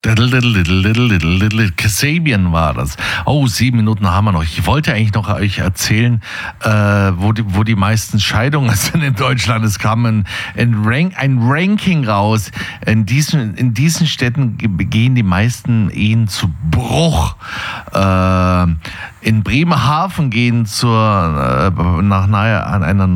Kasabian war das. Oh, 7 Minuten haben wir noch. Ich wollte eigentlich noch euch erzählen, wo die meisten Scheidungen sind in Deutschland. Es kam ein Ranking raus. In diesen Städten gehen die meisten Ehen zu Bruch. In Bremerhaven gehen nach nahe an einer